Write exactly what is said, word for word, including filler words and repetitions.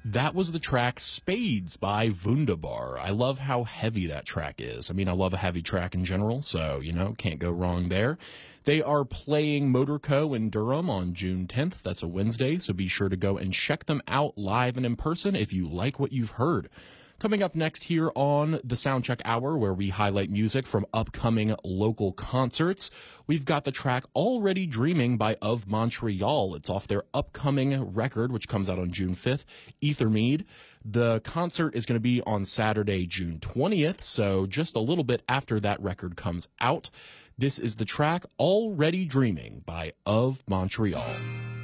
That was the track Spades by Wunderbar. I love how heavy that track is. I mean, I love a heavy track in general, so, you know, can't go wrong there. They are playing Motorco in Durham on June tenth. That's a Wednesday, so be sure to go and check them out live and in person if you like what you've heard. Coming up next here on the Soundcheck Hour, where we highlight music from upcoming local concerts, we've got the track Already Dreaming by Of Montreal. It's off their upcoming record, which comes out on June fifth, Ethermead. The concert is going to be on Saturday, June twentieth, so just a little bit after that record comes out. This is the track Already Dreaming by Of Montreal.